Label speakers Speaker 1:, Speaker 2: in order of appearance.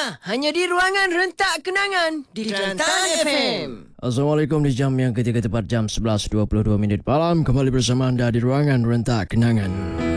Speaker 1: hanya di Ruangan Rentak Kenangan di Kelantan FM.
Speaker 2: Assalamualaikum, di jam yang ketiga tepat jam 11.22 malam. Kembali bersama anda di Ruangan Rentak Kenangan.